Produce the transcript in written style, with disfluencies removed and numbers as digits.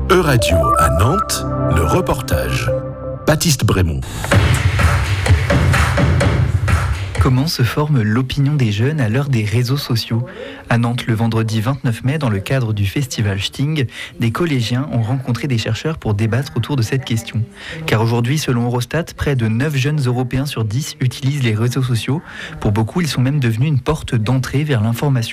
E-Radio à Nantes, le reportage. Baptiste Brémond. Comment se forme l'opinion des jeunes à l'heure des réseaux sociaux ? À Nantes, le vendredi 29 mai, dans le cadre du festival Sting, des collégiens ont rencontré des chercheurs pour débattre autour de cette question. Car aujourd'hui, selon Eurostat, près de 9 jeunes Européens sur 10 utilisent les réseaux sociaux. Pour beaucoup, ils sont même devenus une porte d'entrée vers l'information.